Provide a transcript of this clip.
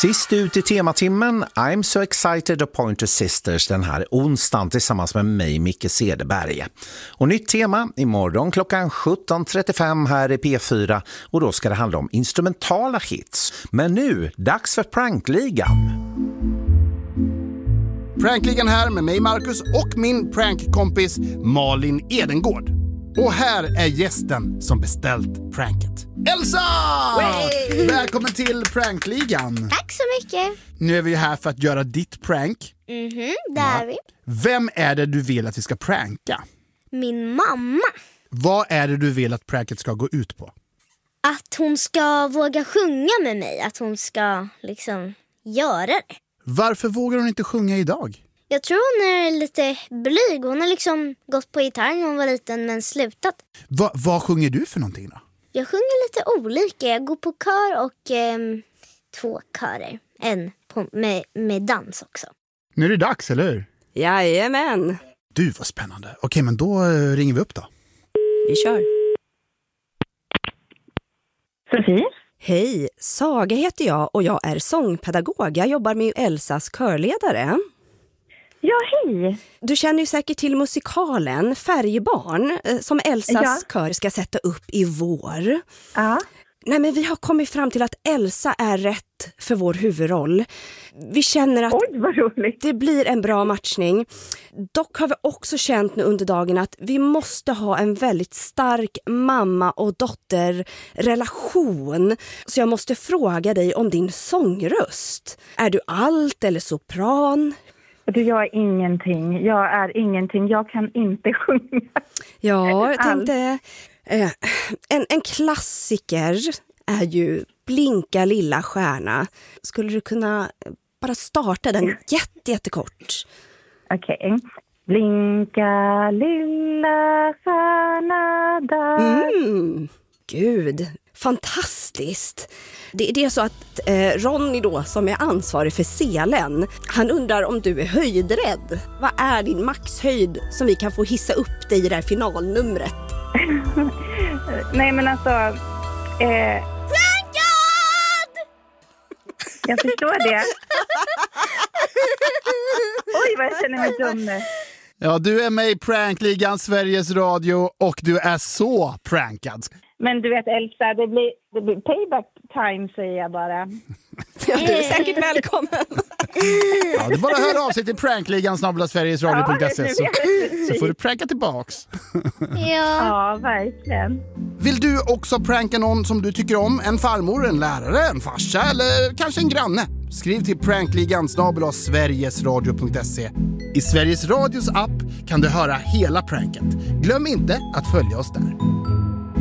Sist ut i tematimmen, I'm so excited of Pointer Sisters den här onsdagen tillsammans med mig, Micke Cederberg. Och nytt tema imorgon klockan 17.35 här i P4 och då ska det handla om instrumentala hits. Men nu, dags för Prankligan. Prankligan här med mig Marcus och min prankkompis Malin Edengård. Och här är gästen som beställt pranket. Elsa! Way! Välkommen till Prankligan. Tack så mycket. Nu är vi här för att göra ditt prank. Där är vi. Vem är det du vill att vi ska pranka? Min mamma. Vad är det du vill att pranket ska gå ut på? Att hon ska våga sjunga med mig. Att hon ska liksom göra det. Varför vågar hon inte sjunga idag? Jag tror hon är lite blyg. Hon har liksom gått på gitarr när hon var liten men slutat. Vad sjunger du för någonting då? Jag sjunger lite olika. Jag går på kör och 2 körer. En med dans också. Nu är det dags, eller hur? Jajamän. Du, vad spännande. Okej, men då ringer vi upp då. Vi kör. Sofie? Hej, Saga heter jag och jag är sångpedagog. Jag jobbar med Elsas körledare. Ja, hej. Du känner ju säkert till musikalen Färgbarn som Elsas kör ska sätta upp i vår. Ja. Nej, men vi har kommit fram till att Elsa är rätt för vår huvudroll. Vi känner att Oj, vad roligt. det blir en bra matchning. Dock har vi också känt nu under dagen att vi måste ha en väldigt stark mamma- och dotterrelation. Så jag måste fråga dig om din sångröst. Är du alt eller sopran? Du, jag är ingenting. Jag kan inte sjunga. Ja, jag tänkte... En klassiker är ju Blinka lilla stjärna. Skulle du kunna bara starta den jättekort? Okej. Blinka lilla stjärna där. Gud, fantastiskt. Det är så att Ronny då, som är ansvarig för scenen, han undrar om du är höjdrädd. Vad är din maxhöjd som vi kan få hissa upp dig i det här finalnumret? Nej, men alltså... Prankad! Jag förstår det. Oj, vad jag känner mig dum nu. Ja, du är med i Prankligan Sveriges Radio och du är så prankad. Men du vet, Elsa, det blir payback time, säger jag bara. Ja, du är säkert välkommen. Ja, det är bara att höra av sig till prankligan@sverigesradio.se så får du pranka tillbaks. Ja, verkligen. Vill du också pranka någon som du tycker om? En farmor, en lärare, en farsa eller kanske en granne? Skriv till prankligan@sverigesradio.se. I Sveriges Radios app kan du höra hela pranket. Glöm inte att följa oss där.